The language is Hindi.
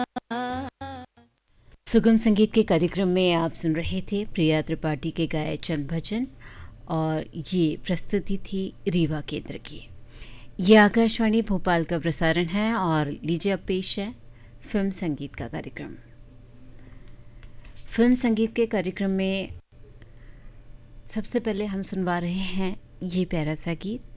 सुगम संगीत के कार्यक्रम में आप सुन रहे थे प्रिया त्रिपाठी के गाए चंद भजन और ये प्रस्तुति थी रीवा केंद्र की। ये आकाशवाणी भोपाल का प्रसारण है और लीजिए अब पेश है फिल्म संगीत का कार्यक्रम। फिल्म संगीत के कार्यक्रम में सबसे पहले हम सुनवा रहे हैं ये प्यारा सा गीत